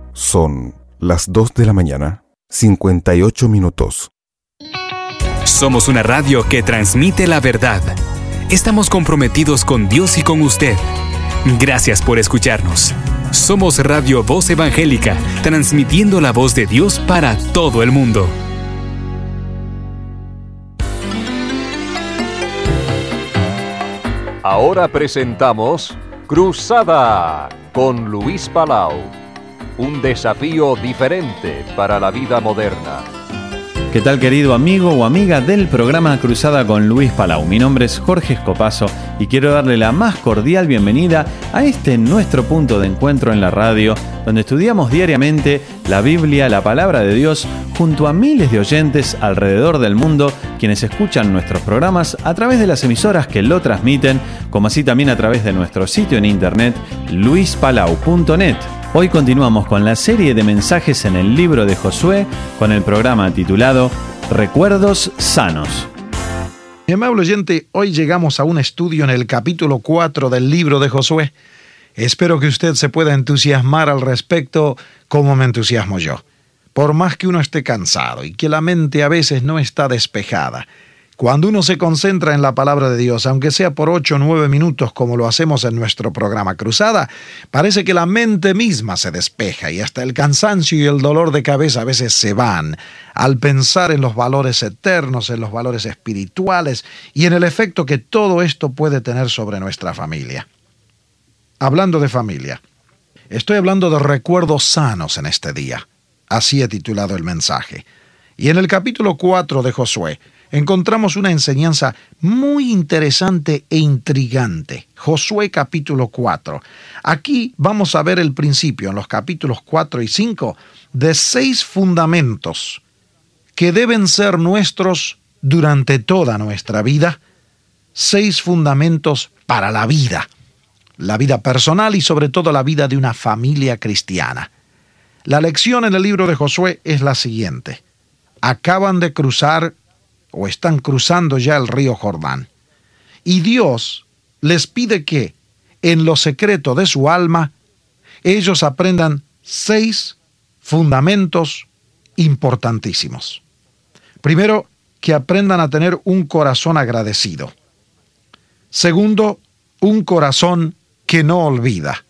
Son las 2 de la mañana, 58 minutos. Somos una radio que transmite la verdad. Estamos comprometidos con Dios y con usted. Gracias por escucharnos. Somos Radio Voz Evangélica, transmitiendo la voz de Dios para todo el mundo. Ahora presentamos Cruzada con Luis Palau. Un desafío diferente para la vida moderna. ¿Qué tal, querido amigo o amiga del programa Cruzada con Luis Palau? Mi nombre es Jorge Escopazo y quiero darle la más cordial bienvenida a este nuestro punto de encuentro en la radio, donde estudiamos diariamente la Biblia, la Palabra de Dios, junto a miles de oyentes alrededor del mundo, quienes escuchan nuestros programas a través de las emisoras que lo transmiten, como así también a través de nuestro sitio en internet, luispalau.net. Hoy continuamos con la serie de mensajes en el libro de Josué, con el programa titulado Recuerdos Sanos. Mi amable oyente, hoy llegamos a un estudio en el capítulo 4 del libro de Josué. Espero que usted se pueda entusiasmar al respecto como me entusiasmo yo. Por más que uno esté cansado y que la mente a veces no está despejada, cuando uno se concentra en la palabra de Dios, aunque sea por 8 o 9 minutos como lo hacemos en nuestro programa Cruzada, parece que la mente misma se despeja y hasta el cansancio y el dolor de cabeza a veces se van al pensar en los valores eternos, en los valores espirituales y en el efecto que todo esto puede tener sobre nuestra familia. Hablando de familia, estoy hablando de recuerdos sanos en este día. Así he titulado el mensaje. Y en el capítulo 4 de Josué, encontramos una enseñanza muy interesante e intrigante. Josué capítulo 4. Aquí vamos a ver el principio, en los capítulos 4 y 5, de 6 fundamentos que deben ser nuestros durante toda nuestra vida. 6 fundamentos para la vida personal y sobre todo la vida de una familia cristiana. La lección en el libro de Josué es la siguiente. Acaban de cruzar o están cruzando ya el río Jordán. Y Dios les pide que, en lo secreto de su alma, ellos aprendan 6 fundamentos importantísimos. Primero, que aprendan a tener un corazón agradecido. Segundo, un corazón que no olvida.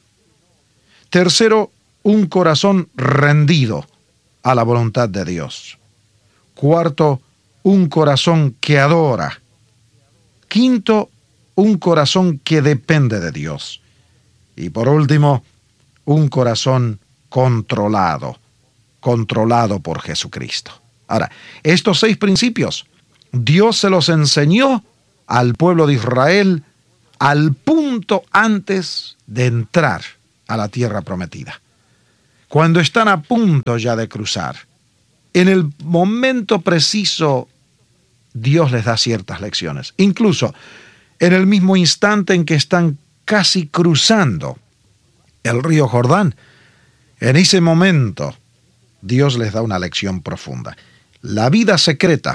Tercero, un corazón rendido a la voluntad de Dios. Cuarto, un corazón que adora. Quinto, un corazón que depende de Dios. Y por último, un corazón controlado por Jesucristo. Ahora, estos 6 principios, Dios se los enseñó al pueblo de Israel al punto antes de entrar a la tierra prometida. Cuando están a punto ya de cruzar, en el momento preciso, Dios les da ciertas lecciones. Incluso en el mismo instante en que están casi cruzando el río Jordán, en ese momento, Dios les da una lección profunda. La vida secreta,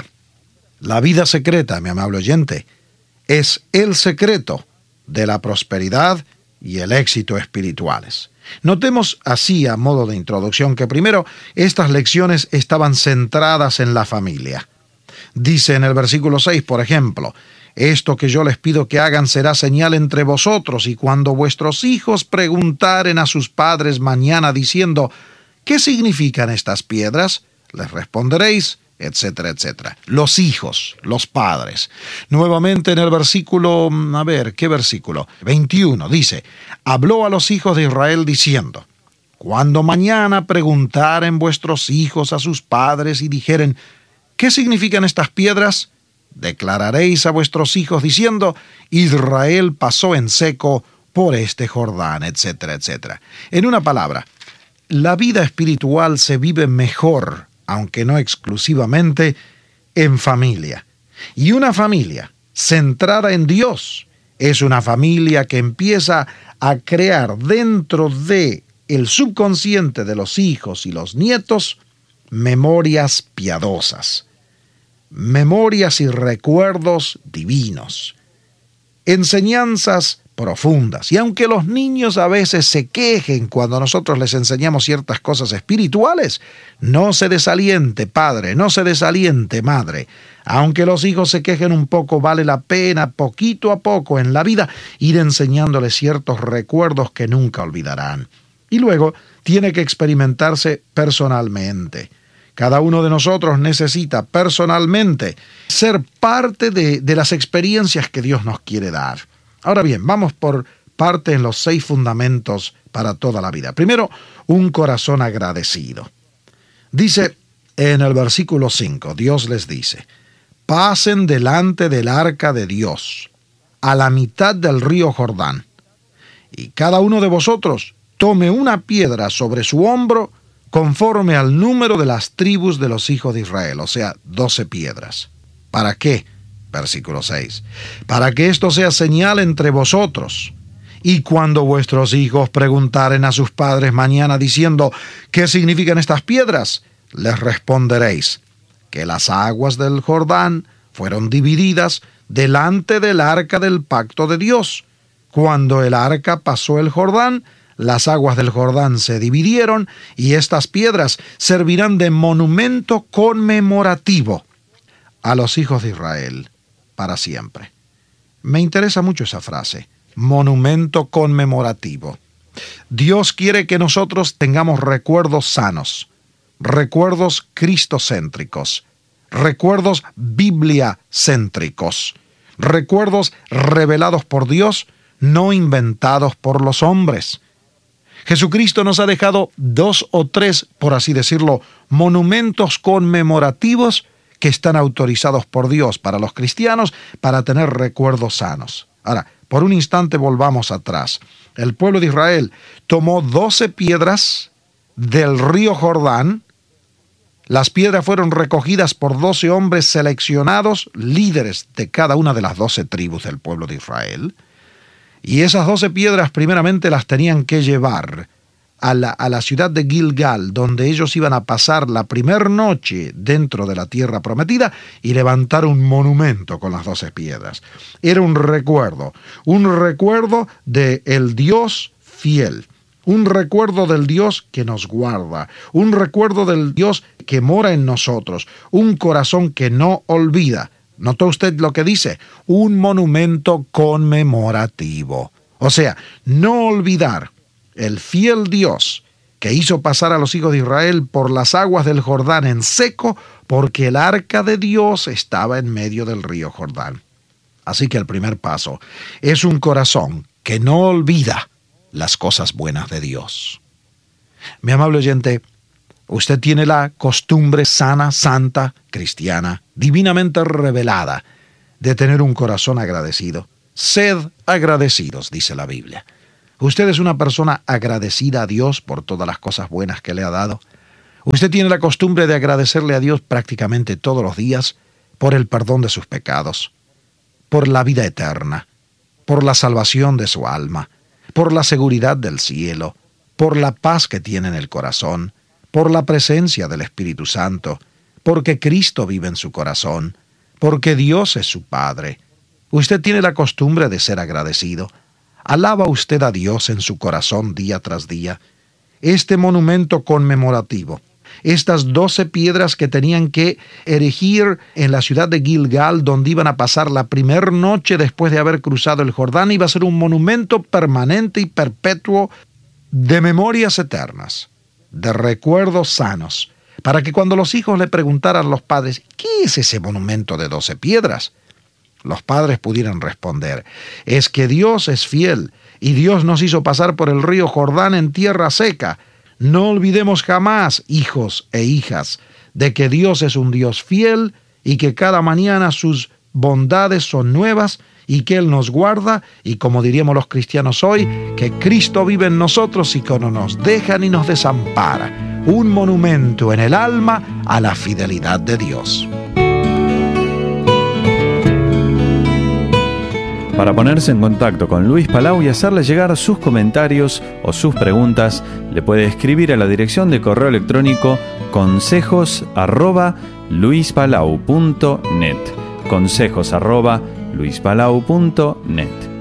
mi amable oyente, es el secreto de la prosperidad y el éxito espirituales. Notemos así, a modo de introducción, que primero estas lecciones estaban centradas en la familia. Dice en el versículo 6, por ejemplo, esto que yo les pido que hagan será señal entre vosotros, y cuando vuestros hijos preguntaren a sus padres mañana diciendo, ¿qué significan estas piedras?, les responderéis, etcétera, etcétera. Los hijos, los padres. Nuevamente en el versículo, ¿qué versículo? 21, dice, habló a los hijos de Israel diciendo, cuando mañana preguntaren vuestros hijos a sus padres y dijeren, ¿qué significan estas piedras?, declararéis a vuestros hijos diciendo, Israel pasó en seco por este Jordán, etcétera, etcétera. En una palabra, la vida espiritual se vive mejor, aunque no exclusivamente, en familia. Y una familia centrada en Dios es una familia que empieza a crear dentro de el subconsciente de los hijos y los nietos memorias piadosas, memorias y recuerdos divinos, enseñanzas profundas. Y aunque los niños a veces se quejen cuando nosotros les enseñamos ciertas cosas espirituales, no se desaliente, padre, no se desaliente, madre. Aunque los hijos se quejen un poco, vale la pena, poquito a poco en la vida, ir enseñándoles ciertos recuerdos que nunca olvidarán. Y luego tiene que experimentarse personalmente. Cada uno de nosotros necesita personalmente ser parte de las experiencias que Dios nos quiere dar. Ahora bien, vamos por parte en los 6 fundamentos para toda la vida. Primero, un corazón agradecido. Dice en el versículo 5, Dios les dice: pasen delante del arca de Dios, a la mitad del río Jordán, y cada uno de vosotros tome una piedra sobre su hombro conforme al número de las tribus de los hijos de Israel, o sea, 12 piedras. ¿Para qué? Versículo 6. Para que esto sea señal entre vosotros, y cuando vuestros hijos preguntaren a sus padres mañana diciendo: ¿qué significan estas piedras?, les responderéis que las aguas del Jordán fueron divididas delante del arca del pacto de Dios. Cuando el arca pasó el Jordán, las aguas del Jordán se dividieron, y estas piedras servirán de monumento conmemorativo a los hijos de Israel para siempre. Me interesa mucho esa frase, monumento conmemorativo. Dios quiere que nosotros tengamos recuerdos sanos, recuerdos cristocéntricos, recuerdos bibliacéntricos, recuerdos revelados por Dios, no inventados por los hombres. Jesucristo nos ha dejado 2 o 3, por así decirlo, monumentos conmemorativos que están autorizados por Dios para los cristianos para tener recuerdos sanos. Ahora, por un instante volvamos atrás. El pueblo de Israel tomó 12 piedras del río Jordán. Las piedras fueron recogidas por 12 hombres seleccionados, líderes de cada una de las 12 tribus del pueblo de Israel. Y esas 12 piedras primeramente las tenían que llevar a la ciudad de Gilgal, donde ellos iban a pasar la primera noche dentro de la tierra prometida y levantar un monumento con las 12 piedras. Era un recuerdo del Dios fiel, un recuerdo del Dios que nos guarda, un recuerdo del Dios que mora en nosotros, un corazón que no olvida. ¿Notó usted lo que dice? Un monumento conmemorativo. O sea, no olvidar el fiel Dios que hizo pasar a los hijos de Israel por las aguas del Jordán en seco, porque el arca de Dios estaba en medio del río Jordán. Así que el primer paso es un corazón que no olvida las cosas buenas de Dios. Mi amable oyente, usted tiene la costumbre sana, santa, cristiana, divinamente revelada, de tener un corazón agradecido. Sed agradecidos, dice la Biblia. Usted es una persona agradecida a Dios por todas las cosas buenas que le ha dado. Usted tiene la costumbre de agradecerle a Dios prácticamente todos los días por el perdón de sus pecados, por la vida eterna, por la salvación de su alma, por la seguridad del cielo, por la paz que tiene en el corazón, por la presencia del Espíritu Santo, porque Cristo vive en su corazón, porque Dios es su Padre. Usted tiene la costumbre de ser agradecido. ¿Alaba usted a Dios en su corazón día tras día? Este monumento conmemorativo, estas 12 piedras que tenían que erigir en la ciudad de Gilgal, donde iban a pasar la primera noche después de haber cruzado el Jordán, iba a ser un monumento permanente y perpetuo de memorias eternas, de recuerdos sanos, para que cuando los hijos le preguntaran a los padres, ¿qué es ese monumento de 12 piedras?, los padres pudieran responder, es que Dios es fiel y Dios nos hizo pasar por el río Jordán en tierra seca. No olvidemos jamás, hijos e hijas, de que Dios es un Dios fiel y que cada mañana sus bondades son nuevas y que Él nos guarda, y como diríamos los cristianos hoy, que Cristo vive en nosotros y que no nos deja ni nos desampara. Un monumento en el alma a la fidelidad de Dios. Para ponerse en contacto con Luis Palau y hacerle llegar sus comentarios o sus preguntas, le puede escribir a la dirección de correo electrónico consejos@luispalau.net. consejos@luispalau.net.